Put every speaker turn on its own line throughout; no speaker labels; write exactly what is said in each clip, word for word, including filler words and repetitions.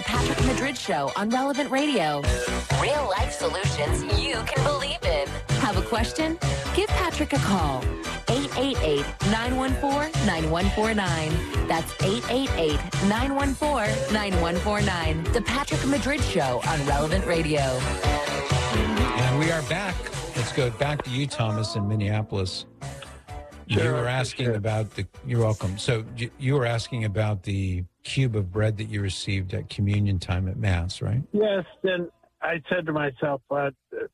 Patrick Madrid Show on Relevant Radio. Real life solutions you can believe in. Have a question? Give Patrick a call. eight eight eight, nine one four, nine one four nine. That's eight eight eight, nine one four, nine one four nine. The Patrick Madrid Show on Relevant Radio.
And we are back. Let's go back to you, Thomas, in Minneapolis.
Sure,
you were asking
sure.
about the, you're welcome. So you, you were asking about the cube of bread that you received at communion time at Mass, right?
Yes, and I said to myself, uh,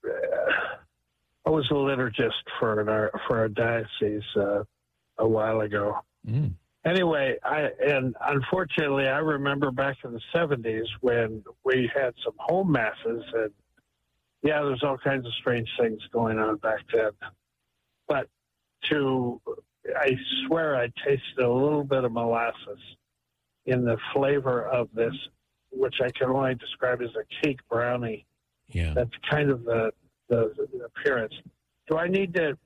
I was a liturgist for an, for a diocese uh, a while ago.
Mm.
Anyway, I and unfortunately, I remember back in the seventies when we had some home masses, and yeah, there's all kinds of strange things going on back then. But to, I swear I tasted a little bit of molasses in the flavor of this, which I can only describe as a cake brownie.
Yeah.
That's kind of the, the, the appearance. Do I need to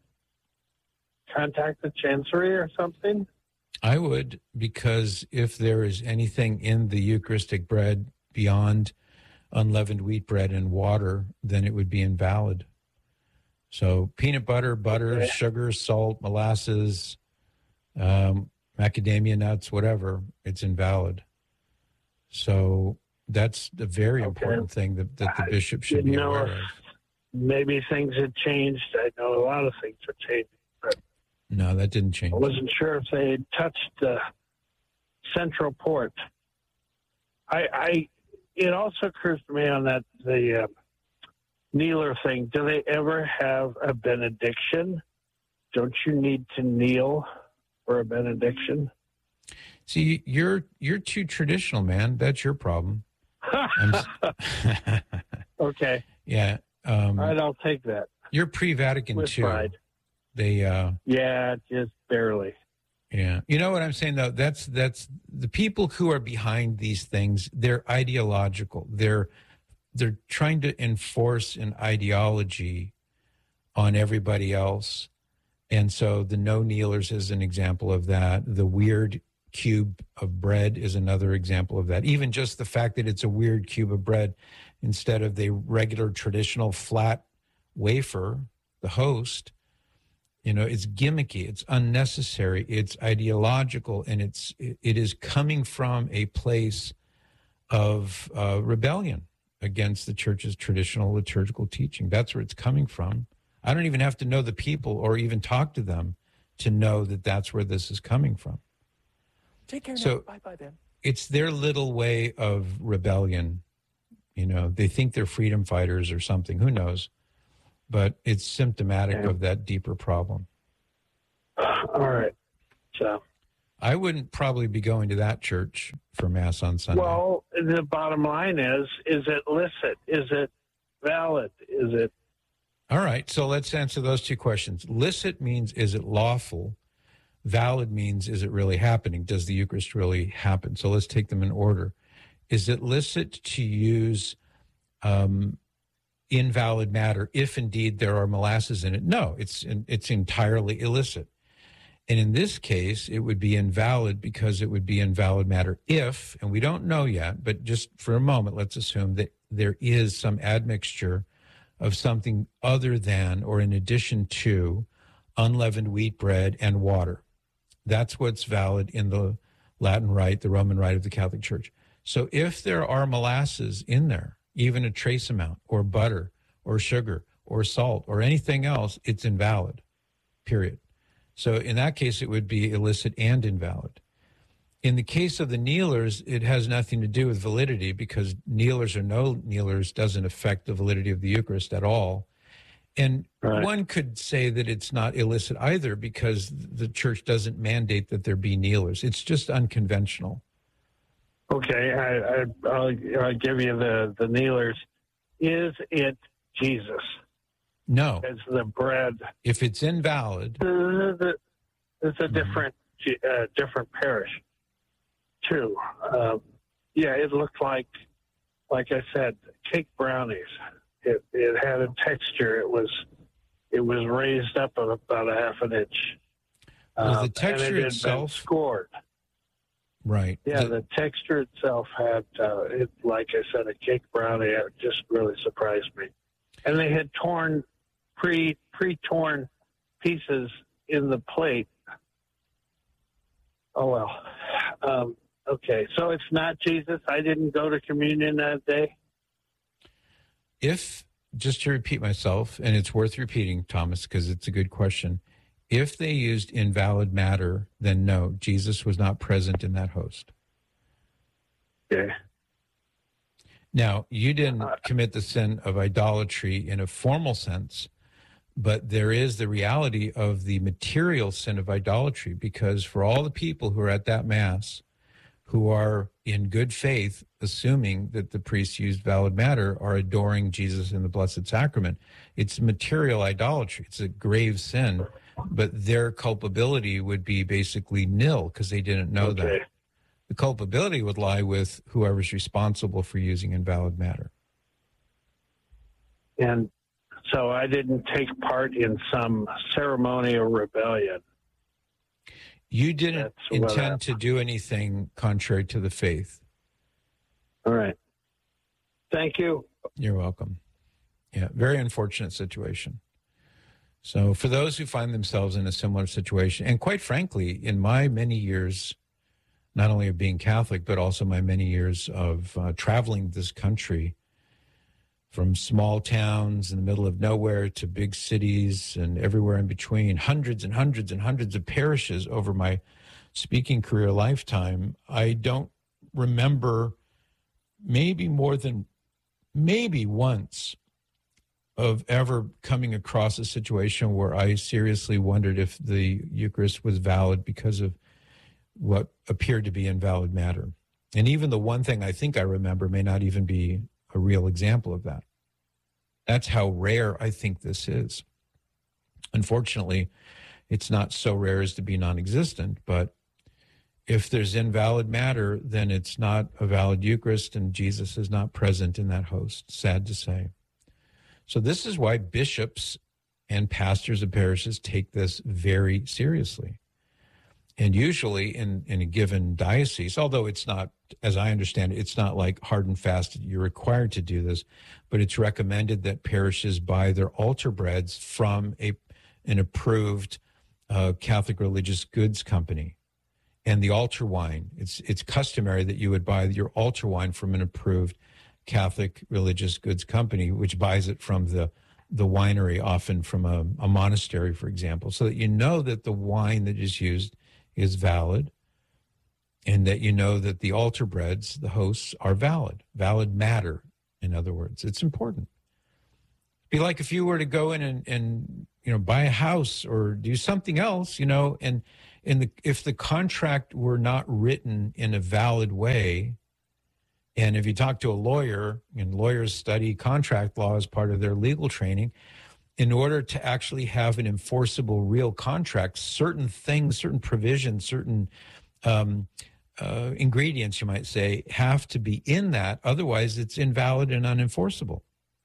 contact the chancery or something?
I would, because if there is anything in the Eucharistic bread beyond unleavened wheat bread and water, then it would be invalid. So peanut butter, butter,
Okay.
sugar, salt, molasses, um, macadamia nuts, whatever, it's invalid. So that's the very
Okay.
important thing that, that the
I
bishop should
didn't
be
know
aware
if
of.
maybe things had changed. I know a lot of things are changing, but
No, that didn't change.
I wasn't sure if they had touched the central port. I, I it also occurs to me on that the uh, kneeler thing. Do they ever have a benediction? Don't you need to kneel for a benediction?
See, you're you're too traditional, man. That's your problem. I'm s-
Okay,
yeah. Um,
all right, I'll take that
You're pre-Vatican
with
II.
pride.
They, uh,
Yeah, just barely.
yeah. You know what I'm saying, though? That's that's the people who are behind these things. They're ideological. They're they're trying to enforce an ideology on everybody else. And so the no kneelers is an example of that. The weird cube of bread is another example of that. Even just the fact that it's a weird cube of bread instead of the regular traditional flat wafer, the host, you know, it's gimmicky, it's unnecessary, it's ideological, and it's it is coming from a place of uh, rebellion against the church's traditional liturgical teaching. That's where it's coming from. I don't even have to know the people or even talk to them to know that that's where this is coming from.
Take care
So-
now. Bye-bye then.
It's their little way of rebellion. You know, they think they're freedom fighters or something. Who knows? But it's symptomatic
Yeah.
of that deeper problem.
All right. So,
I wouldn't probably be going to that church for Mass on Sunday.
well, the bottom line is: is it licit? Is it valid? Is it?
All right, so let's answer those two questions. Licit means, is it lawful? Valid means, is it really happening? Does the Eucharist really happen? So let's take them in order. Is it licit to use um, invalid matter if indeed there are molasses in it? No, it's it's entirely illicit. And in this case, it would be invalid because it would be invalid matter if, and we don't know yet, but just for a moment, let's assume that there is some admixture of something other than or in addition to unleavened wheat bread and water. That's what's valid in the Latin rite, the Roman rite of the Catholic Church. So if there are molasses in there, even a trace amount, or butter, or sugar, or salt, or anything else, it's invalid, period. So in that case, it would be illicit and invalid. In the case of the kneelers, it has nothing to do with validity because kneelers or no kneelers doesn't affect the validity of the Eucharist at all. And
Right.
one could say that it's not illicit either because the church doesn't mandate that there be kneelers. It's just unconventional.
Okay, I, I, I'll, I'll give you the, the kneelers. Is it Jesus
No,
as the bread?
if it's invalid,
It's a different uh, different parish, too. Um, yeah, it looked like, like I said, cake brownies. It it had a texture. It was it was raised up about a half an inch.
Was the
Um,
texture
and it had
itself-
been scored.
Right.
Yeah,
The-
the texture itself had, uh, it, like I said, a cake brownie. It just really surprised me. And they had torn, pre, pre-torn pieces in the plate. Oh, well. Um, okay, so it's not Jesus. I didn't go to communion that day.
If, just to repeat myself, and it's worth repeating, Thomas, because it's a good question. If they used invalid matter, then no, Jesus was not present in that host.
Okay.
Now, you didn't commit the sin of idolatry in a formal sense, but there is the reality of the material sin of idolatry, because for all the people who are at that Mass, who are in good faith, assuming that the priests used valid matter, are adoring Jesus in the Blessed Sacrament. It's material idolatry. It's a grave sin, but their culpability would be basically nil because they didn't know
Okay.
that. The culpability would lie with whoever's responsible for using invalid matter.
And so I didn't take part in some ceremony or rebellion.
You didn't
That's what
intend
I-
to do anything contrary to the faith.
All right. Thank you.
You're welcome. Yeah, very unfortunate situation. So for those who find themselves in a similar situation, and quite frankly, in my many years, not only of being Catholic, but also my many years of uh, traveling this country, from small towns in the middle of nowhere to big cities and everywhere in between, hundreds and hundreds and hundreds of parishes over my speaking career lifetime, I don't remember maybe more than maybe once of ever coming across a situation where I seriously wondered if the Eucharist was valid because of what appeared to be invalid matter. And even the one thing I think I remember may not even be a real example of that. That's how rare I think this is. Unfortunately, it's not so rare as to be non-existent, but if there's invalid matter, then it's not a valid Eucharist, and Jesus is not present in that host, sad to say. So this is why bishops and pastors of parishes take this very seriously. And usually in, in a given diocese, although it's not, as I understand it, it's not like hard and fast, you're required to do this, but it's recommended that parishes buy their altar breads from a an approved uh, Catholic religious goods company. And the altar wine, it's it's customary that you would buy your altar wine from an approved Catholic religious goods company, which buys it from the the winery, often from a, a monastery, for example, so that you know that the wine that is used is valid, and that you know that the altar breads, the hosts, are valid, valid matter, in other words. It's important. Be like if you were to go in and, and you know, buy a house or do something else, you know, and in the if the contract were not written in a valid way, and if you talk to a lawyer, and lawyers study contract law as part of their legal training, in order to actually have an enforceable real contract, certain things, certain provisions, certain um, uh, ingredients, you might say, have to be in that. Otherwise, it's invalid and unenforceable.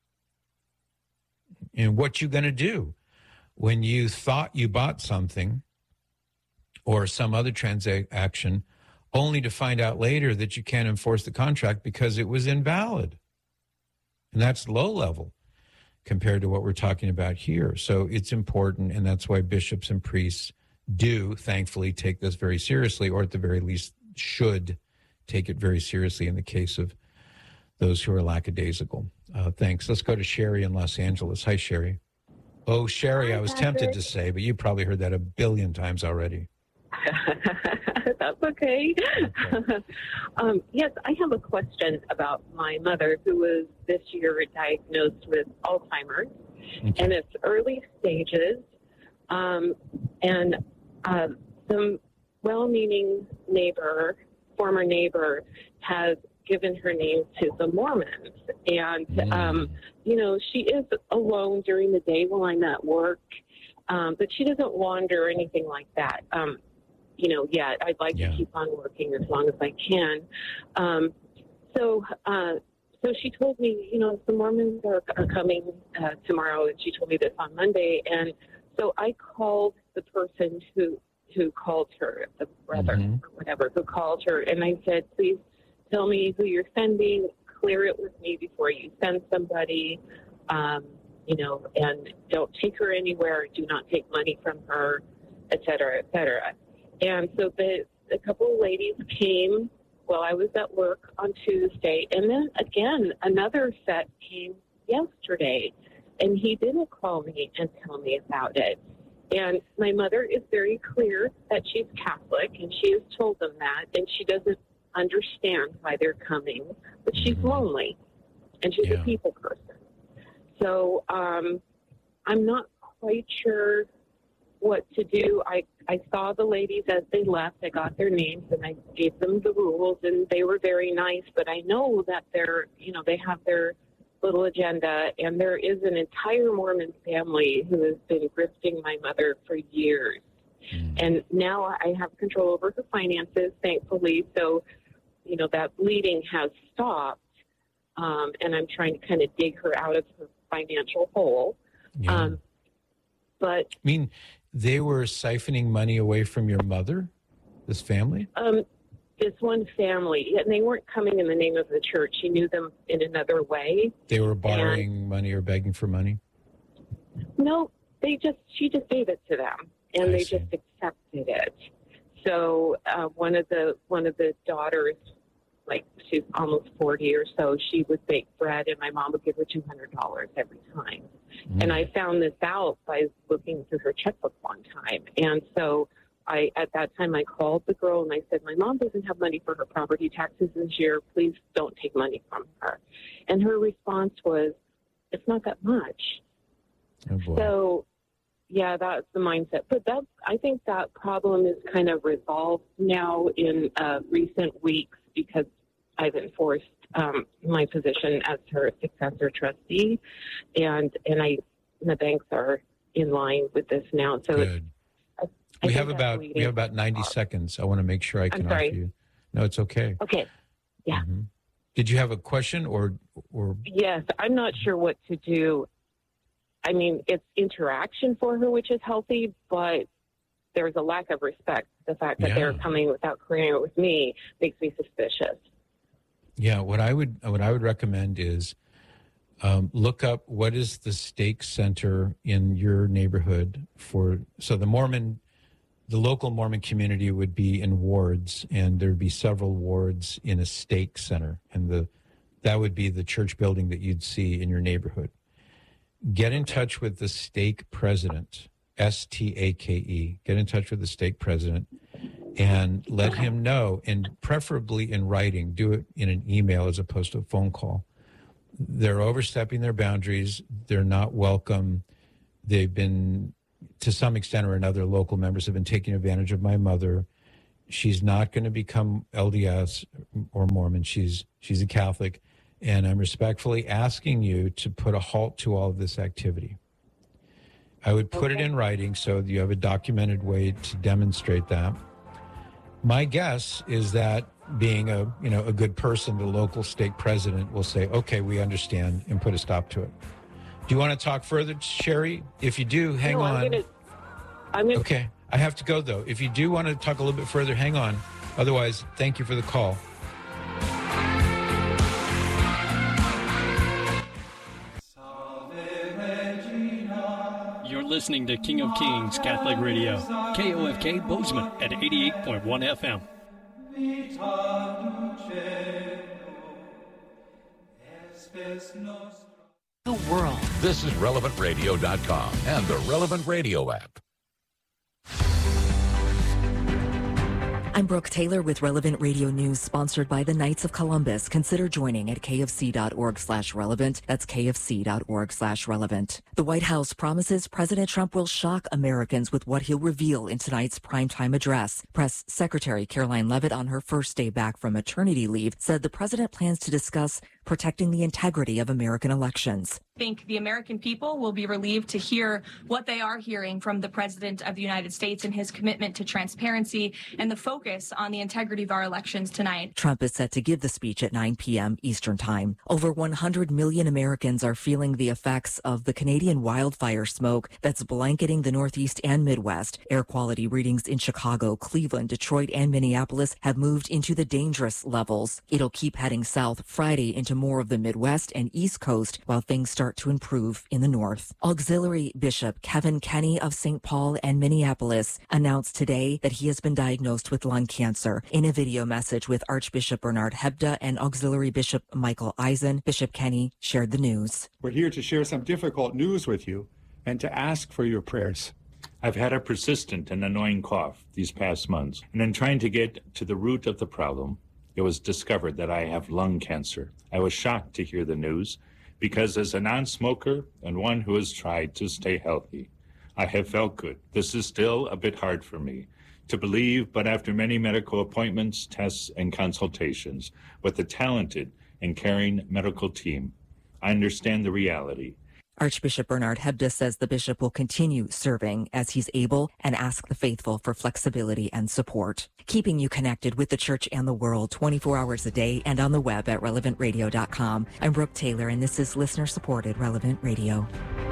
And what you going to do when you thought you bought something or some other transaction, only to find out later that you can't enforce the contract because it was invalid? And that's low level compared to what we're talking about here. So it's important, and that's why bishops and priests do, thankfully, take this very seriously, or at the very least should take it very seriously in the case of those who are lackadaisical. Uh, thanks. Let's go to Sherry in Los Angeles. Hi, Sherry. Oh, Sherry,
Hi,
I was
Patrick.
tempted to say, but you probably heard that a billion times already.
That's okay.
Okay.
um, yes, I have a question about my mother, who was this year diagnosed with Alzheimer's,
Okay.
and it's early stages. Um, and uh, some well-meaning neighbor, former neighbor, has given her name to the Mormons. And,
Mm.
um, you know, she is alone during the day while I'm at work, um, but she doesn't wander or anything like that. Um, you know, yet I'd like
Yeah.
to keep on working as long as I can. Um, so, uh, so she told me, you know, the Mormons are, are coming uh, tomorrow, and she told me this on Monday. And so I called the person who who called her, the brother
Mhm.
or whatever, who called her. And I said, please tell me who you're sending, clear it with me before you send somebody, um, you know, and don't take her anywhere, do not take money from her, et cetera, et cetera. And so the, a couple of ladies came while I was at work on Tuesday. And then again, another set came yesterday, and he didn't call me and tell me about it. And my mother is very clear that she's Catholic, and she has told them that, and she doesn't understand why they're coming, but she's
Mhm.
lonely, and she's
Yeah.
a people person. So um, I'm not quite sure what to do. I, I saw the ladies as they left. I got their names, and I gave them the rules, and they were very nice, but I know that they're, you know, they have their little agenda, and there is an entire Mormon family who has been grifting my mother for years.
Mm.
And now I have control over her finances, thankfully. So, you know, that bleeding has stopped, um, and I'm trying to kind of dig her out of her financial hole.
Yeah.
Um, but
I mean, they were siphoning money away from your mother, this family?
um, this one family, and they weren't coming in the name of the church. She knew them in another way.
They were borrowing money or begging for money?
No, they just, she just gave it to them, and
I
they
see.
just accepted it. So uh, one of the one of the daughters, like she's almost forty or so, she would bake bread, and my mom would give her two hundred dollars every time.
Mm.
And I found this out by looking through her checkbook one time. And so I, at that time, I called the girl and I said, my mom doesn't have money for her property taxes this year. Please don't take money from her. And her response was, it's not that much.
Oh, boy.
So, yeah, that's the mindset. But that's, I think that problem is kind of resolved now in uh, recent weeks because I've enforced um, my position as her successor trustee, and and I the banks are in line with this now. So it's,
Good.
I, I
We
think
have
that's
about
leading-
we have about ninety seconds. I want to make sure I
I'm
can
sorry.
offer you. No, it's okay.
Okay. Yeah.
Mhm. Did you have a question or or
Yes, I'm not sure what to do. I mean, it's interaction for her, which is healthy, but there's a lack of respect. The fact that they're
Yeah.
coming without clearing it with me makes me suspicious.
yeah, what I would what I would recommend is um, look up what is the stake center in your neighborhood for. So the Mormon, the local Mormon community would be in wards, and there'd be several wards in a stake center, and the that would be the church building that you'd see in your neighborhood. Get in touch with the stake president, S T A K E. Get in touch with the stake president and let
Okay.
him know, and preferably in writing, do it in an email as opposed to a phone call. They're overstepping their boundaries. They're not welcome. They've been, to some extent or another, local members have been taking advantage of my mother. She's not going to become L D S or Mormon. She's she's a Catholic. And I'm respectfully asking you to put a halt to all of this activity. I would put it
Okay.
in writing so you have a documented way to demonstrate that. My guess is that being a you know a good person, the local stake president will say, okay, we understand, and put a stop to it. Do you want to talk further, Sherry? If you do, hang
no,
on.
I'm gonna. I'm gonna.
Okay, I have to go though. If you do want to talk a little bit further, hang on. Otherwise, thank you for the call.
You're listening to King of Kings Catholic Radio, K O F K Bozeman at eighty-eight point one F M.
The world.
This is relevant radio dot com and the Relevant Radio app.
I'm Brooke Taylor with Relevant Radio News, sponsored by the Knights of Columbus. Consider joining at kfc.org slash relevant. That's kfc.org slash relevant. The White House promises President Trump will shock Americans with what he'll reveal in tonight's primetime address. Press Secretary Caroline Leavitt, on her first day back from maternity leave, said the president plans to discuss protecting the integrity of American elections.
I think the American people will be relieved to hear what they are hearing from the President of the United States and his commitment to transparency and the focus on the integrity of our elections tonight.
Trump is set to give the speech at nine p.m. Eastern Time. Over one hundred million Americans are feeling the effects of the Canadian wildfire smoke that's blanketing the Northeast and Midwest. Air quality readings in Chicago, Cleveland, Detroit, and Minneapolis have moved into the dangerous levels. It'll keep heading south Friday into more of the Midwest and East Coast while things start to improve in the north. Auxiliary Bishop Kevin Kenny of Saint Paul and Minneapolis announced today that he has been diagnosed with lung cancer. In a video message with Archbishop Bernard Hebda and Auxiliary Bishop Michael Eisen, Bishop Kenny shared the news.
We're here to share some difficult news with you and to ask for your prayers.
I've had a persistent and annoying cough these past months, and in trying to get to the root of the problem, it was discovered that I have lung cancer. I was shocked to hear the news, because as a non-smoker and one who has tried to stay healthy, I have felt good. This is still a bit hard for me to believe, but after many medical appointments, tests, and consultations with a talented and caring medical team, I understand the reality.
Archbishop Bernard Hebda says the bishop will continue serving as he's able and ask the faithful for flexibility and support. Keeping you connected with the church and the world twenty-four hours a day and on the web at relevant radio dot com. I'm Brooke Taylor, and this is listener-supported Relevant Radio.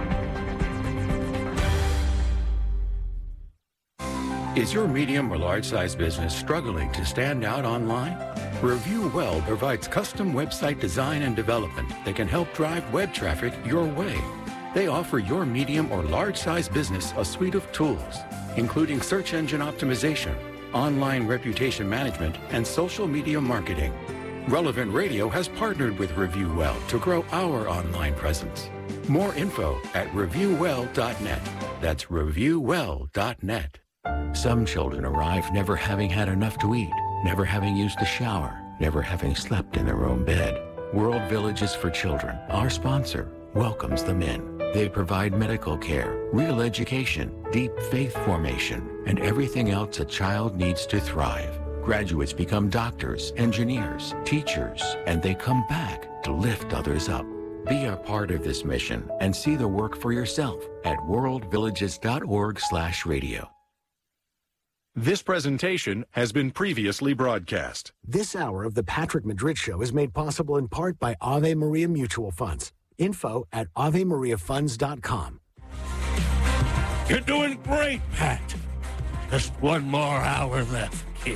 Is your medium or large-size business struggling to stand out online? Review Well provides custom website design and development that can help drive web traffic your way. They offer your medium or large-size business a suite of tools, including search engine optimization, online reputation management, and social media marketing. Relevant Radio has partnered with Review Well to grow our online presence. More info at review well dot net. That's review well dot net. Some children arrive never having had enough to eat, never having used a shower, never having slept in their own bed. World Villages for Children, our sponsor, welcomes them in. They provide medical care, real education, deep faith formation, and everything else a child needs to thrive. Graduates become doctors, engineers, teachers, and they come back to lift others up. Be a part of this mission and see the work for yourself at world villages dot org slash radio.
This presentation has been previously broadcast.
This hour of the Patrick Madrid Show is made possible in part by Ave Maria Mutual Funds. Info at ave maria funds dot com.
You're doing great, Pat. Just one more hour left, kid.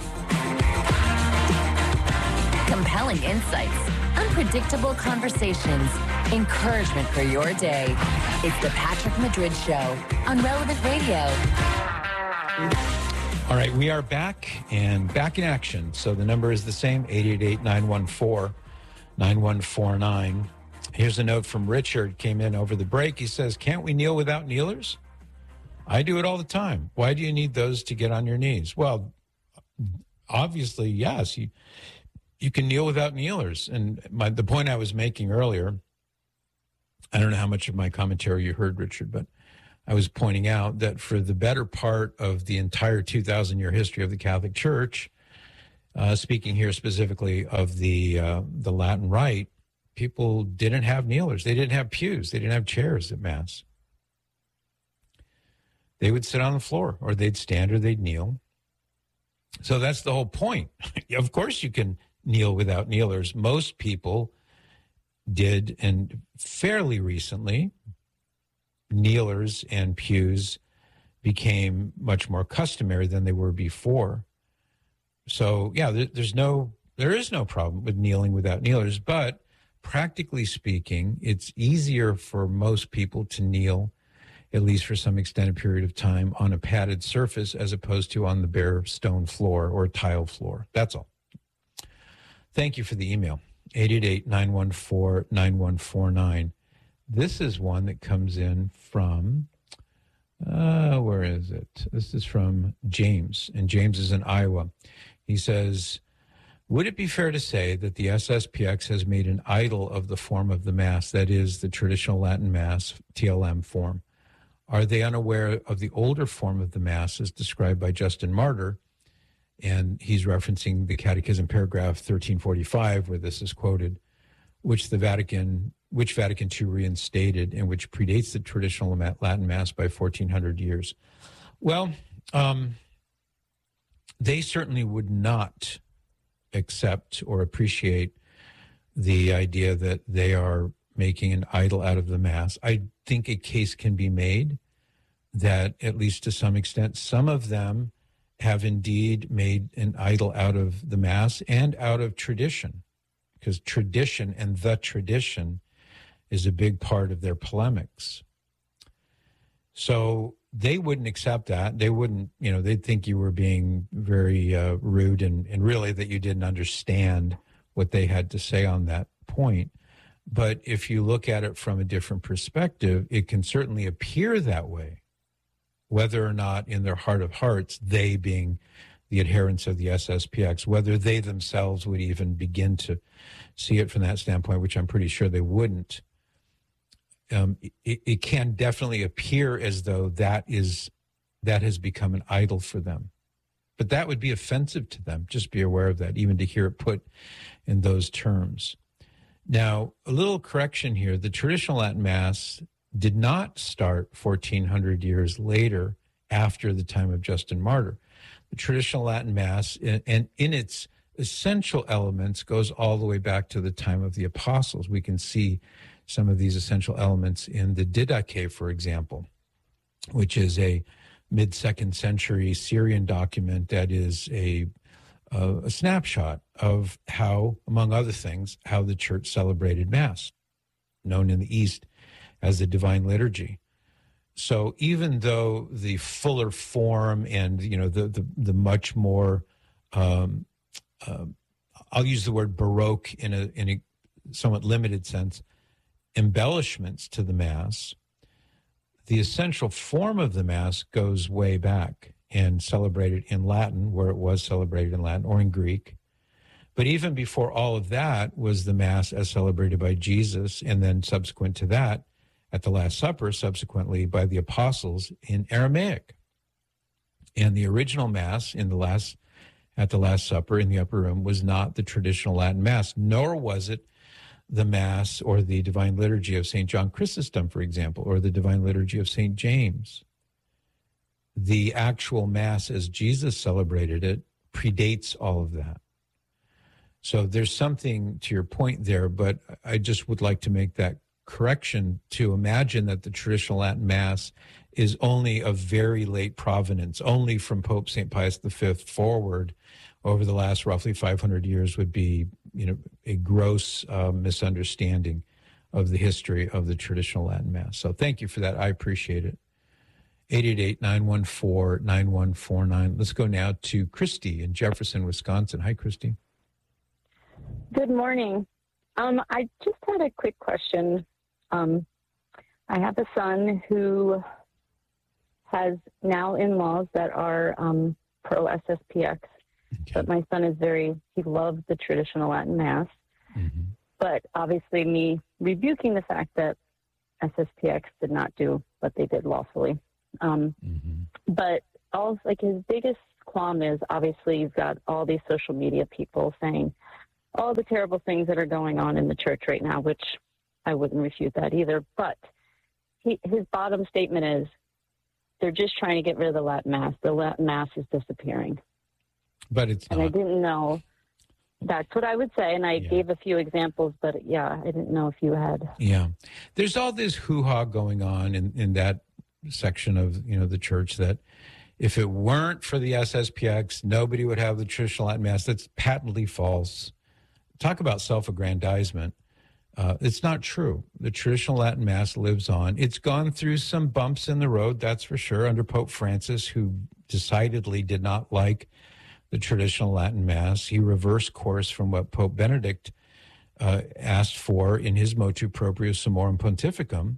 Compelling insights, unpredictable conversations, encouragement for your day. It's the Patrick Madrid Show on Relevant Radio.
All right, we are back and back in action. So the number is the same, eight eight eight, nine one four, nine one four nine. Here's a note from Richard, came in over the break. He says, can't we kneel without kneelers? I do it all the time. Why do you need those to get on your knees? Well, obviously, yes. You, you can kneel without kneelers. And my, the point I was making earlier, I don't know how much of my commentary you heard, Richard, but I was pointing out that for the better part of the entire two thousand year history of the Catholic Church, uh, speaking here specifically of the uh, the Latin Rite, people didn't have kneelers. They didn't have pews. They didn't have chairs at Mass. They would sit on the floor, or they'd stand, or they'd kneel. So that's the whole point. Of course you can kneel without kneelers. Most people did, and fairly recently, kneelers and pews became much more customary than they were before. So, yeah, there, there's no, there is no problem with kneeling without kneelers, but practically speaking, it's easier for most people to kneel, at least for some extended period of time, on a padded surface as opposed to on the bare stone floor or tile floor. That's all. Thank you for the email, eight eight eight, nine one four, nine one four nine. This is one that comes in from, uh, where is it? This is from James, and James is in Iowa. He says, would it be fair to say that the S S P X has made an idol of the form of the Mass, that is, the traditional Latin Mass, T L M form? Are they unaware of the older form of the Mass as described by Justin Martyr? And he's referencing the Catechism paragraph thirteen forty-five, where this is quoted. which the Vatican, which Vatican two reinstated, and which predates the traditional Latin Mass by fourteen hundred years. Well, um, they certainly would not accept or appreciate the idea that they are making an idol out of the Mass. I think a case can be made that, at least to some extent, some of them have indeed made an idol out of the Mass and out of tradition, because tradition and the tradition is a big part of their polemics. So they wouldn't accept that. They wouldn't, you know, they'd think you were being very uh, rude and, and really that you didn't understand what they had to say on that point. But if you look at it from a different perspective, it can certainly appear that way, whether or not in their heart of hearts, they being the adherents of the S S P X, whether they themselves would even begin to see it from that standpoint, which I'm pretty sure they wouldn't. Um, it, it can definitely appear as though that is that has become an idol for them. But that would be offensive to them. Just be aware of that, even to hear it put in those terms. Now, a little correction here. The traditional Latin Mass did not start fourteen hundred years later after the time of Justin Martyr. The traditional Latin Mass, and in its essential elements, goes all the way back to the time of the apostles. We can see some of these essential elements in the Didache, for example, which is a mid-second century Syrian document that is a, uh, a snapshot of how, among other things, how the church celebrated Mass, known in the East as the Divine Liturgy. So even though the fuller form and, you know, the the, the much more, um, uh, I'll use the word Baroque in a in a somewhat limited sense, embellishments to the Mass, the essential form of the Mass goes way back and celebrated in Latin, where it was celebrated in Latin, or in Greek. But even before all of that was the Mass as celebrated by Jesus, and then subsequent to that, at the Last Supper, subsequently by the apostles in Aramaic. And the original Mass in the last, at the Last Supper in the upper room was not the traditional Latin Mass, nor was it the Mass or the Divine Liturgy of Saint John Chrysostom, for example, or the Divine Liturgy of Saint James. The actual Mass as Jesus celebrated it predates all of that. So there's something to your point there, but I just would like to make that correction to imagine that the traditional Latin Mass is only of very late provenance, only from Pope Saint Pius the Fifth forward over the last roughly five hundred years would be, you know, a gross uh, misunderstanding of the history of the traditional Latin Mass. So thank you for that. I appreciate it. eight eight eight, nine one four, nine one four nine. Let's go now to Christy in Jefferson, Wisconsin. Hi, Christy.
Good morning. Um, I just had a quick question. Um, I have a son who has now in-laws that are um, pro-S S P X. Okay. But my son is very, he loves the traditional Latin Mass. Mm-hmm. But obviously me rebuking the fact that S S P X did not do what they did lawfully. Um, mm-hmm. But all, like his biggest qualm is, obviously you've got all these social media people saying all the terrible things that are going on in the church right now, which I wouldn't refute that either. But he, his bottom statement is, they're just trying to get rid of the Latin Mass. The Latin Mass is disappearing.
But it's
and
not.
I didn't know. That's what I would say, and I yeah. gave a few examples, but yeah, I didn't know if you had.
Yeah, there's all this hoo-ha going on in, in that section of, you know, the church that if it weren't for the S S P X, nobody would have the traditional Latin Mass. That's patently false. Talk about self-aggrandizement. Uh, it's not true. The traditional Latin Mass lives on. It's gone through some bumps in the road, that's for sure, under Pope Francis, who decidedly did not like the traditional Latin Mass. He reversed course from what Pope Benedict uh, asked for in his Motu Proprio Summorum Pontificum.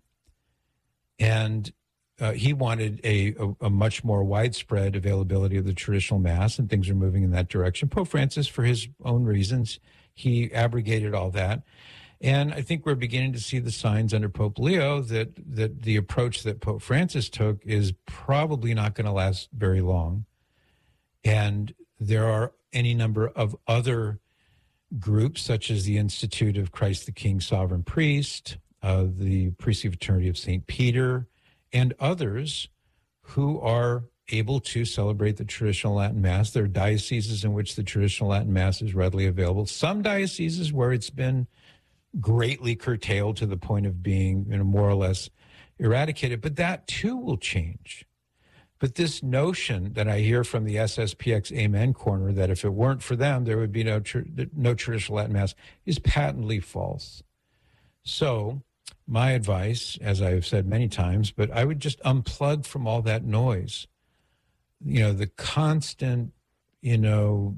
And uh, he wanted a, a, a much more widespread availability of the traditional Mass, and things are moving in that direction. Pope Francis, for his own reasons, he abrogated all that. And I think we're beginning to see the signs under Pope Leo that, that the approach that Pope Francis took is probably not going to last very long. And there are any number of other groups such as the Institute of Christ the King Sovereign Priest, uh, the Priestly Fraternity of Saint Peter, and others who are able to celebrate the traditional Latin Mass. There are dioceses in which the traditional Latin Mass is readily available. Some dioceses where it's been greatly curtailed to the point of being, you know, more or less eradicated, but that too will change. But this notion that I hear from the S S P X Amen Corner that if it weren't for them, there would be no tr- no traditional Latin Mass is patently false. So my advice, as I have said many times, but I would just unplug from all that noise. You know, the constant, you know,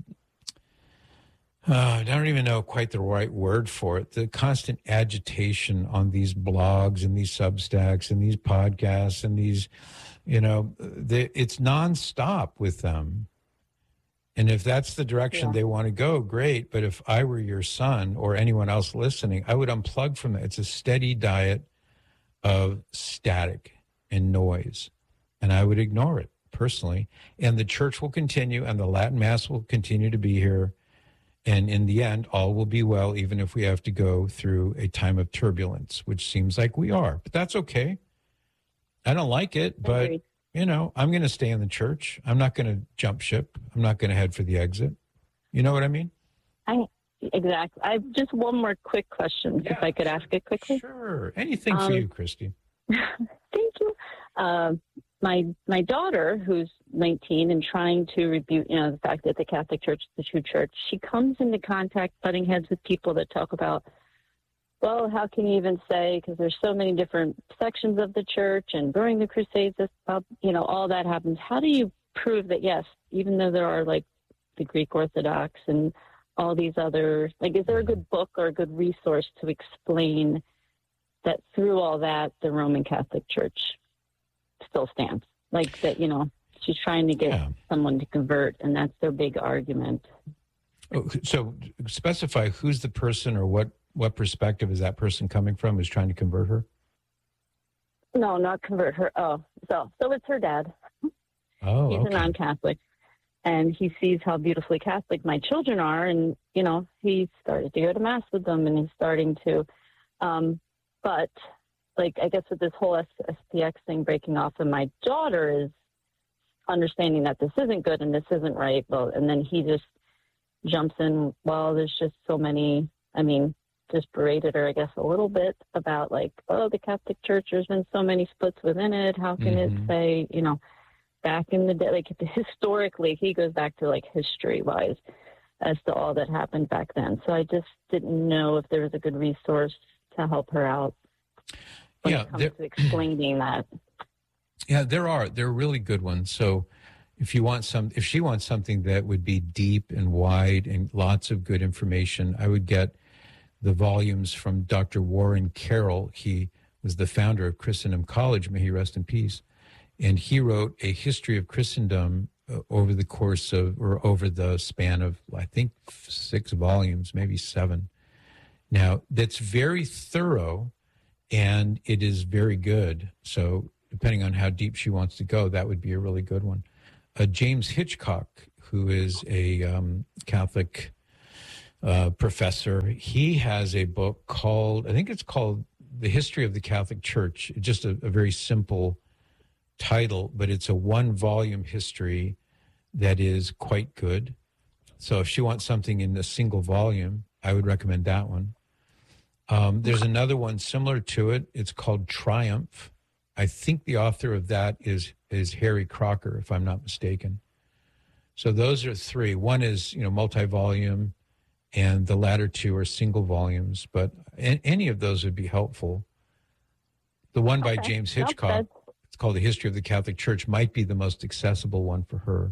uh, I don't even know quite the right word for it, the constant agitation on these blogs and these Substacks and these podcasts and these, you know, they, it's nonstop with them. And if that's the direction yeah. they want to go, great. But if I were your son or anyone else listening, I would unplug from it. It's a steady diet of static and noise, and I would ignore it personally. And the church will continue, and the Latin Mass will continue to be here. And in the end, all will be well, even if we have to go through a time of turbulence, which seems like we are. But that's okay. I don't like it, but, Agreed. you know, I'm going to stay in the church. I'm not going to jump ship. I'm not going to head for the exit. You know what I mean?
I Exactly. I have just one more quick question, yeah, if I could ask it quickly.
Sure. Anything um, for you, Christy.
Thank you. Uh, my my daughter, who's nineteen and trying to rebuke, you know, the fact that the Catholic Church is the true church, she comes into contact, butting heads with people that talk about, well, how can you even say, because there's so many different sections of the church, and during the Crusades, this, you know, all that happens. How do you prove that, yes, even though there are, like, the Greek Orthodox and all these other, like, is there a good book or a good resource to explain that through all that, the Roman Catholic Church still stands? Like, that, you know, she's trying to get yeah. someone to convert, and that's their big argument.
Oh, so specify who's the person, or what What perspective is that person coming from who's trying to convert her?
No, not convert her. Oh, so so it's her dad.
Oh,
He's
okay.
a non-Catholic, and he sees how beautifully Catholic my children are, and, you know, he started to go to Mass with them, and he's starting to. Um, but, like, I guess with this whole S P X thing breaking off, and my daughter is understanding that this isn't good and this isn't right, well, and then he just jumps in, well, there's just so many, I mean, just berated her, I guess, a little bit about, like, oh, the Catholic Church, there's been so many splits within it. How can mm-hmm. it say, you know, back in the day, like, historically, he goes back to, like, history-wise as to all that happened back then. So I just didn't know if there was a good resource to help her out when
yeah,
it comes to explaining that.
Yeah, there are. There are really good ones. So if you want some, if she wants something that would be deep and wide and lots of good information, I would get the volumes from Doctor Warren Carroll. He was the founder of Christendom College, may he rest in peace. And he wrote a history of Christendom uh, over the course of, or over the span of, I think, six volumes, maybe seven. Now, that's very thorough, and it is very good. So depending on how deep she wants to go, that would be a really good one. Uh, James Hitchcock, who is a um, Catholic Uh, professor, he has a book called, I think it's called The History of the Catholic Church. Just a, a very simple title, but it's a one-volume history that is quite good. So if she wants something in a single volume, I would recommend that one. Um, there's another one similar to it. It's called Triumph. I think the author of that is is Harry Crocker, if I'm not mistaken. So those are three. One is, you know, multi-volume, and the latter two are single volumes, but a- any of those would be helpful. The one by okay. James Hitchcock, it's called The History of the Catholic Church, might be the most accessible one for her.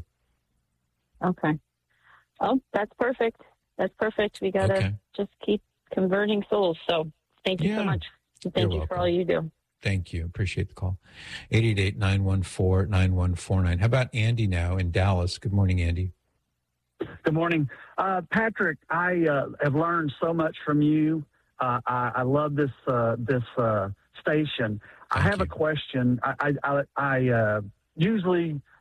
Okay. Oh, that's perfect. That's perfect. We got to okay. just keep converting souls. So thank you yeah. so much. Thank You're you welcome. For all you do.
Thank you. Appreciate the call. eight eight eight, nine one four, nine one four nine. How about Andy now in Dallas? Good morning, Andy.
Good morning. Uh, Patrick, I uh, have learned so much from you. Uh, I, I love this uh, this uh, station. Thank I have you. a question. I, I, I uh, usually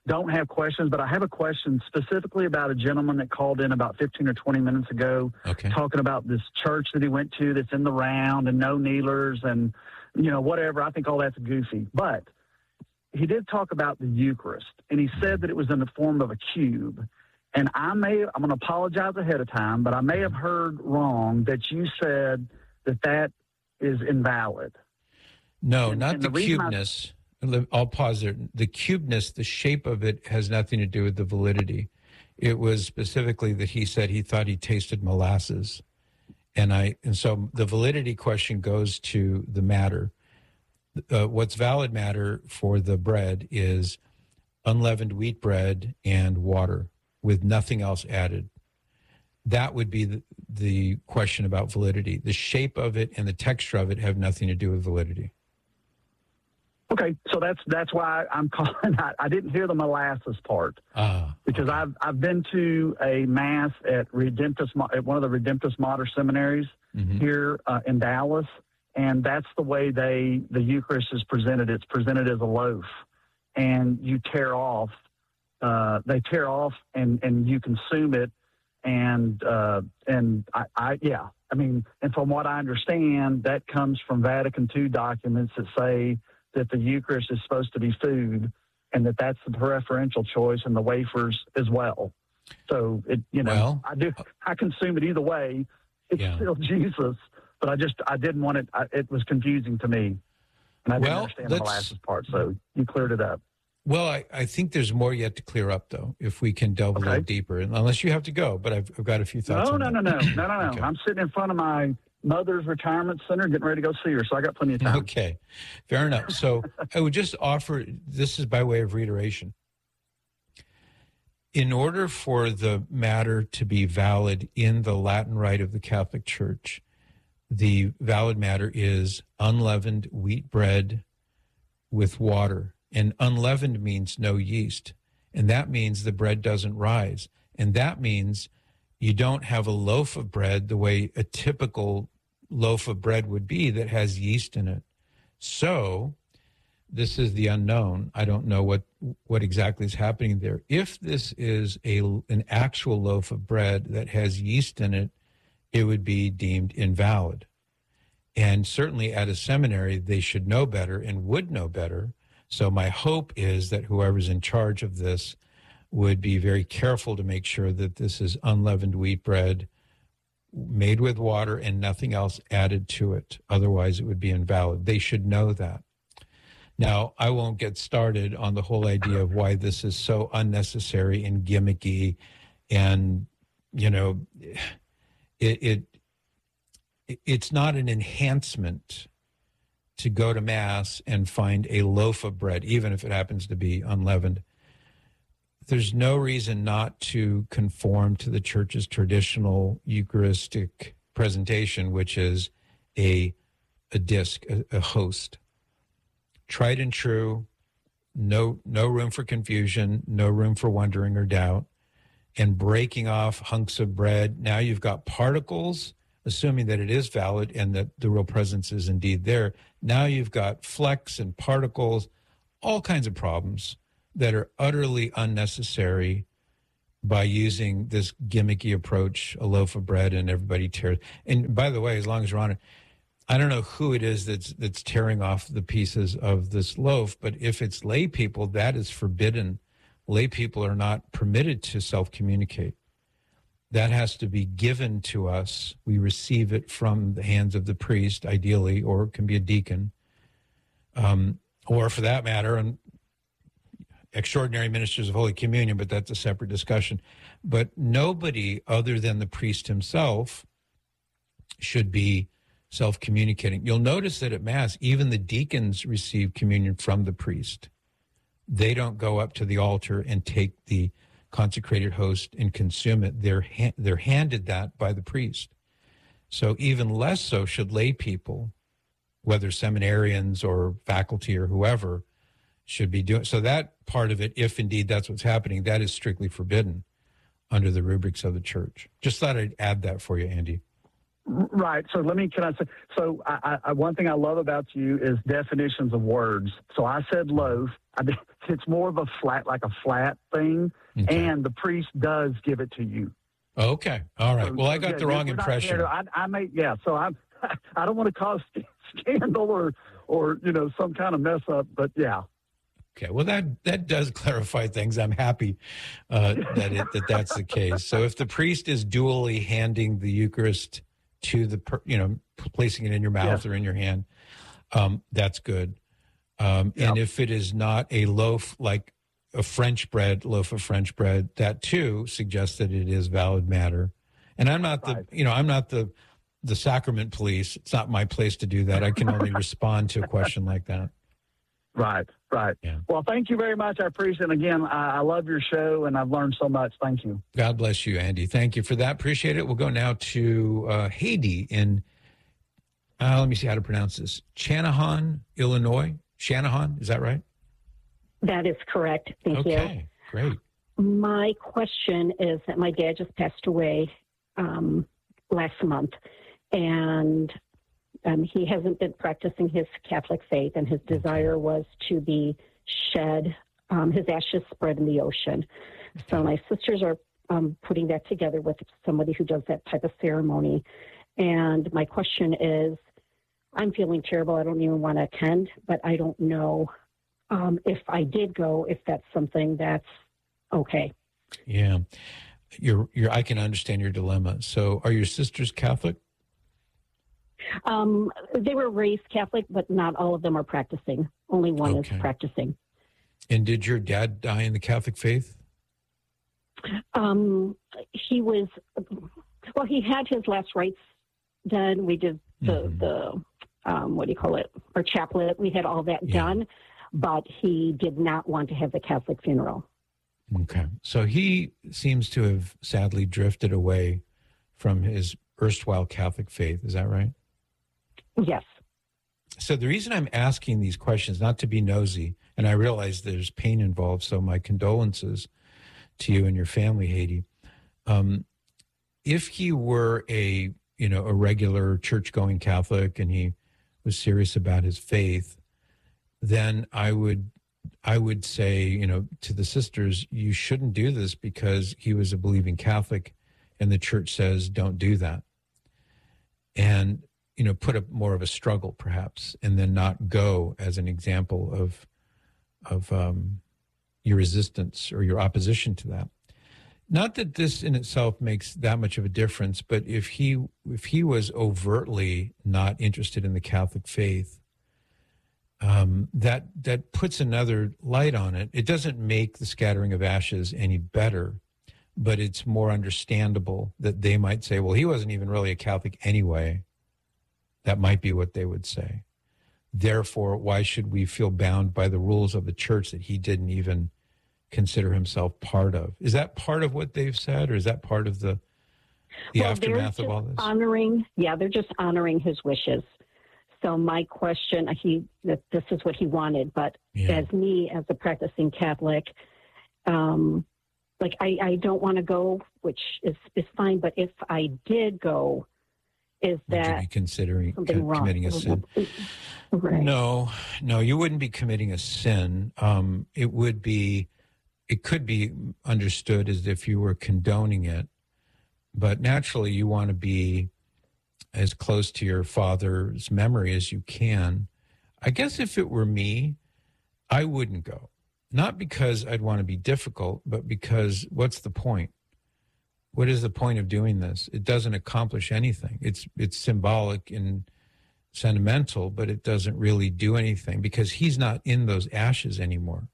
don't have questions, but I have a question specifically about a gentleman that called in about fifteen or twenty minutes ago,
okay.
talking about this church that he went to that's in the round and no kneelers and, you know, whatever. I think all that's goofy. But he did talk about the Eucharist, and he said that it was in the form of a cube. And I may, I'm going to apologize ahead of time, but I may have heard wrong that you said that that is invalid.
No,
and,
not
and
the,
the
cubeness. I, I'll pause there. The cubeness, the shape of it has nothing to do with the validity. It was specifically that he said he thought he tasted molasses. And I, and so the validity question goes to the matter. Uh, what's valid matter for the bread is unleavened wheat bread and water with nothing else added. That would be the, the question about validity. The shape of it and the texture of it have nothing to do with validity.
Okay, so that's that's why I'm calling. I, I didn't hear the molasses part
ah,
because
okay.
I've I've been to a mass at Redemptus at one of the Redemptus Mater seminaries
mm-hmm.
here uh, in Dallas, and that's the way they the Eucharist is presented. It's presented as a loaf, and you tear off. Uh, they tear off, and, and you consume it, and uh, and I, I yeah, I mean, and from what I understand, that comes from Vatican Two documents that say that the Eucharist is supposed to be food, and that that's the preferential choice, and the wafers as well. So it, you know,
well,
I do, I consume it either way. It's
yeah.
still Jesus, but I just, I didn't want it. I, it was confusing to me, and I didn't
well,
understand the molasses part. So you cleared it up.
Well, I, I think there's more yet to clear up, though, if we can delve
Okay.
a little deeper, unless you have to go. But I've, I've got a few thoughts.
No,
on
no,
that.
no, no, no, no, no.
Okay.
I'm sitting in front of my mother's retirement center getting ready to go see her, so I got plenty of time.
Okay, fair enough. So I would just offer, this is by way of reiteration. In order for the matter to be valid in the Latin Rite of the Catholic Church, the valid matter is unleavened wheat bread with water. And unleavened means no yeast. And that means the bread doesn't rise. And that means you don't have a loaf of bread the way a typical loaf of bread would be that has yeast in it. So this is the unknown. I don't know what, what exactly is happening there. If this is a, an actual loaf of bread that has yeast in it, it would be deemed invalid. And certainly at a seminary, they should know better and would know better. So my hope is that whoever's in charge of this would be very careful to make sure that this is unleavened wheat bread made with water and nothing else added to it. Otherwise, it would be invalid. They should know that. Now, I won't get started on the whole idea of why this is so unnecessary and gimmicky. And, you know, it, it it's not an enhancement to go to Mass and find a loaf of bread, even if it happens to be unleavened. There's no reason not to conform to the Church's traditional Eucharistic presentation, which is a, a disc, a, a host. Tried and true, no, no room for confusion, no room for wondering or doubt, and breaking off hunks of bread. Now you've got particles, assuming that it is valid and that the real presence is indeed there. Now you've got flecks and particles, all kinds of problems that are utterly unnecessary by using this gimmicky approach, a loaf of bread and everybody tears. And by the way, as long as we're on it, I don't know who it is that's that's tearing off the pieces of this loaf, but if it's lay people, that is forbidden. Lay people are not permitted to self-communicate. That has to be given to us. We receive it from the hands of the priest, ideally, or it can be a deacon. Um, or for that matter, and extraordinary ministers of Holy Communion, but that's a separate discussion. But nobody other than the priest himself should be self-communicating. You'll notice that at Mass, even the deacons receive communion from the priest. They don't go up to the altar and take the consecrated host and consume it. They're ha- they're handed that by the priest. So even less so should lay people, whether seminarians or faculty or whoever, should be doing. So that part of it, if indeed that's what's happening, that is strictly forbidden under the rubrics of the Church. Just thought I'd add that for you, Andy.
Right. So let me, can I say, so I, I, one thing I love about you is definitions of words. So I said loaf. I, it's more of a flat, like a flat thing. Okay. And the priest does give it to you.
Okay. All right.
So,
well, I got
yeah,
the wrong impression.
To, I, I may, yeah. So I'm, I don't want to cause scandal or, or, you know, some kind of mess up, but yeah.
Okay, well, that that does clarify things. I'm happy uh, that it, that that's the case. So if the priest is dually handing the Eucharist to the, per, you know, placing it in your mouth yeah. or in your hand, um, that's good. Um, yep. And if it is not a loaf, like a French bread, loaf of French bread, that too suggests that it is valid matter. And I'm not right. the, you know, I'm not the the sacrament police. It's not my place to do that. I can only respond to a question like that.
Right, right.
Yeah.
Well, thank you very much. I appreciate it. Again, I, I love your show, and I've learned so much. Thank you.
God bless you, Andy. Thank you for that. Appreciate it. We'll go now to uh, Haiti in, uh, let me see how to pronounce this, Channahon, Illinois. Channahon, is that right?
That is correct. Thank
okay,
you.
Okay, great.
My question is that my dad just passed away um, last month, and Um, he hasn't been practicing his Catholic faith, and his desire was to be shed, um, his ashes spread in the ocean. So my sisters are um, putting that together with somebody who does that type of ceremony. And my question is, I'm feeling terrible. I don't even want to attend, but I don't know um, if I did go, if that's something that's okay.
Yeah, you're, you're, I can understand your dilemma. So are your sisters Catholic?
Um, they were raised Catholic, but not all of them are practicing. Only one
okay.
is practicing.
And did your dad die in the Catholic faith?
Um, he was, well, he had his last rites done. We did the, mm-hmm. the um, what do you call it, or chaplet. We had all that yeah. done, but he did not want to have the Catholic funeral.
Okay. So he seems to have sadly drifted away from his erstwhile Catholic faith. Is that right?
Yes.
So the reason I'm asking these questions, not to be nosy, and I realize there's pain involved, so my condolences to you and your family, Haiti. Um, if he were a, you know, a regular church-going Catholic and he was serious about his faith, then I would, I would say, you know, to the sisters, you shouldn't do this because he was a believing Catholic, and the church says don't do that. And you know, put up more of a struggle perhaps, and then not go as an example of of um, your resistance or your opposition to that. Not that this in itself makes that much of a difference, but if he if he was overtly not interested in the Catholic faith, um, that that puts another light on it. It doesn't make the scattering of ashes any better, but it's more understandable that they might say, well, he wasn't even really a Catholic anyway. That might be what they would say. Therefore, why should we feel bound by the rules of the church that he didn't even consider himself part of? Is that part of what they've said, or is that part of the the
well,
aftermath of all this?
Honoring, yeah, they're just honoring his wishes. So my question, he that this is what he wanted, but yeah. as me, as a practicing Catholic, um, like I, I don't want to go, which is is fine. But if I did go, is
Would
that
you be considering co-
wrong?
committing a sin?
Right.
No, no, you wouldn't be committing a sin. Um, it would be, it could be understood as if you were condoning it, but naturally you want to be as close to your father's memory as you can. I guess if it were me, I wouldn't go. Not because I'd want to be difficult, but because what's the point? What is the point of doing this? It doesn't accomplish anything. It's it's symbolic and sentimental, but it doesn't really do anything because he's not in those ashes anymore.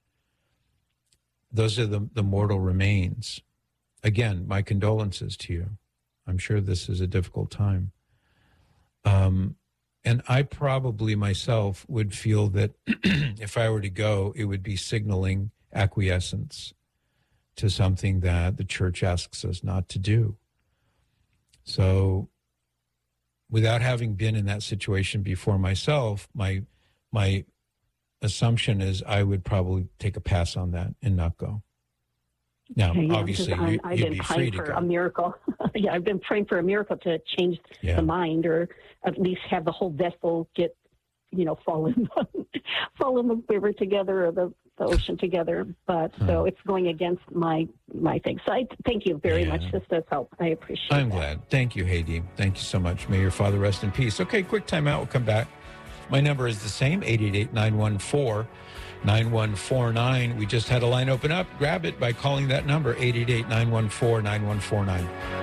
Those are the, the mortal remains. Again, my condolences to you. I'm sure this is a difficult time. Um, and I probably myself would feel that if I were to go, it would be signaling acquiescence to something that the church asks us not to do. So without having been in that situation before myself, my my assumption is I would probably take a pass on that and not go. Now,
Okay, yeah,
obviously,
because
you,
I've
you'd
been
be
praying
free to
for
go.
a miracle. Yeah, I've been praying for a miracle to change
Yeah.
the mind, or at least have the whole vessel get, you know, fall in, fall in the river together, or the, the ocean together. But
Hmm.
so it's going against my my thing. So I thank you very
Yeah.
much. This does help. I appreciate.
I'm
that.
glad. Thank you, Haydee. Thank you so much. May your father rest in peace. Okay, quick time out. We'll come back. My number is the same, eight eight eight, nine one four, nine one four nine. We just had a line open up. Grab it by calling that number, eight eight eight, nine one four, nine one four nine.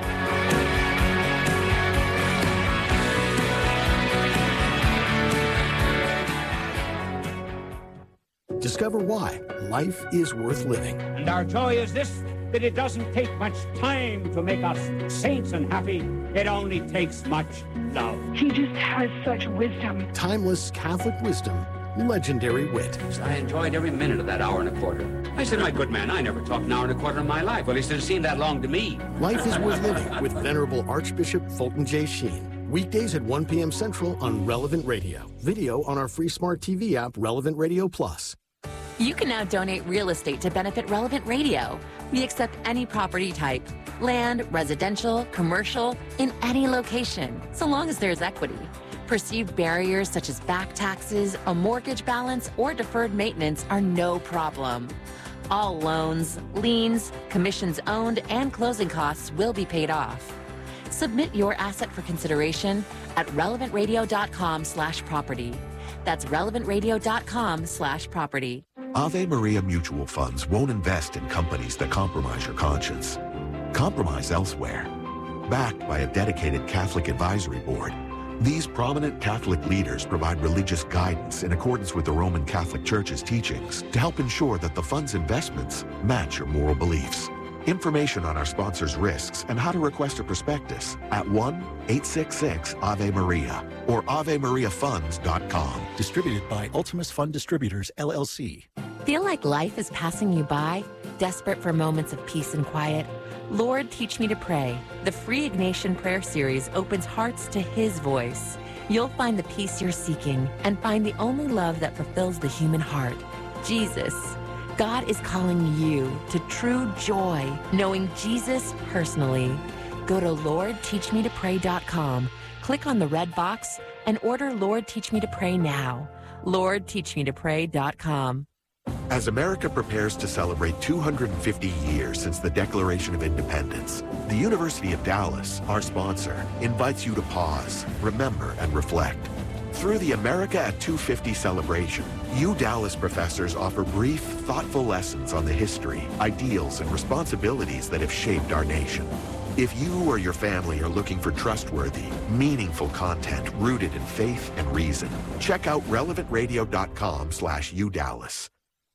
Discover why life is worth living.
And our joy is this, that it doesn't take much time to make us saints and happy. It only takes much love.
He just has such wisdom.
Timeless Catholic wisdom, legendary wit.
I enjoyed every minute of that hour and a quarter. I said, my good man, I never talked an hour and a quarter in my life. Well, he said, it seemed that long to me.
Life is worth living with Venerable Archbishop Fulton J. Sheen. Weekdays at one p.m. Central on Relevant Radio. Video on our free smart T V app, Relevant Radio Plus.
You can now donate real estate to benefit Relevant Radio. We accept any property type, land, residential, commercial, in any location, so long as there's equity. Perceived barriers such as back taxes, a mortgage balance, or deferred maintenance are no problem. All loans, liens, commissions owned, and closing costs will be paid off. Submit your asset for consideration at relevantradio.com slash property. That's relevantradio.com slash property.
Ave Maria Mutual Funds won't invest in companies that compromise your conscience. Compromise elsewhere. Backed by a dedicated Catholic advisory board, these prominent Catholic leaders provide religious guidance in accordance with the Roman Catholic Church's teachings to help ensure that the fund's investments match your moral beliefs. Information on our sponsors' risks and how to request a prospectus at one eight six six Ave Maria or ave maria funds dot com.
Distributed by Ultimus Fund Distributors, L L C.
Feel like life is passing you by? Desperate for moments of peace and quiet? Lord, Teach Me to Pray. The free Ignatian prayer series opens hearts to His voice. You'll find the peace you're seeking and find the only love that fulfills the human heart, Jesus. God is calling you to true joy, knowing Jesus personally. Go to lord teach me to pray dot com, click on the red box, and order Lord Teach Me to Pray now. lord teach me to pray dot com.
As America prepares to celebrate two hundred fifty years since the Declaration of Independence, the University of Dallas, our sponsor, invites you to pause, remember, and reflect. Through the America at two fifty celebration, U Dallas professors offer brief, thoughtful lessons on the history, ideals, and responsibilities that have shaped our nation. If you or your family are looking for trustworthy, meaningful content rooted in faith and reason, check out relevantradio.com slash UDallas.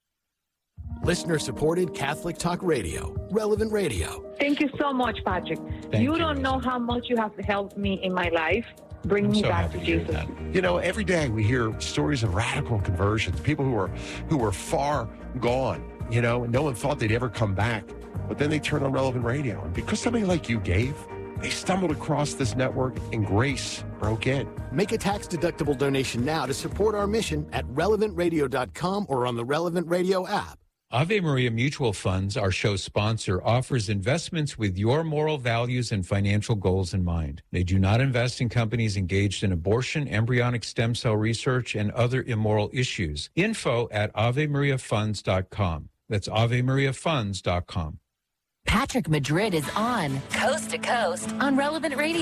Listener-supported Catholic Talk Radio, Relevant Radio.
Thank you so much, Patrick.
Thank
you
you,
don't know how much you have helped me in my life. Bring
I'm
me
so
back
happy
to
to hear
Jesus.
that.
You know, every day we hear stories of radical conversions, people who are who were far gone, you know, and no one thought they'd ever come back. But then they turned on Relevant Radio. And because somebody like you gave, they stumbled across this network and grace broke in.
Make a tax-deductible donation now to support our mission at relevant radio dot com or on the Relevant Radio app.
Ave Maria Mutual Funds, our show sponsor, offers investments with your moral values and financial goals in mind. They do not invest in companies engaged in abortion, embryonic stem cell research, and other immoral issues. Info at ave maria funds dot com. That's ave maria funds dot com.
Patrick Madrid is on Coast to Coast on Relevant Radio.